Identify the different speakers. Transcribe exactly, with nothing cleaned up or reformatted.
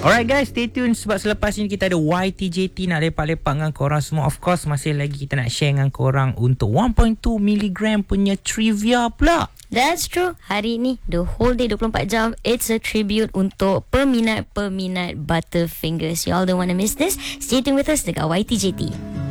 Speaker 1: Alright guys, stay tune sebab selepas ini kita ada Y T J T nak lepak-lepak dengan korang semua. Of course, masih lagi kita nak share dengan korang untuk one point two miligram punya trivia pula.
Speaker 2: That's true. Hari ni, the whole day, twenty-four jam, it's a tribute untuk peminat-peminat Butterfingers. You all don't want to miss this. Stay tuned with us dekat Y T J T.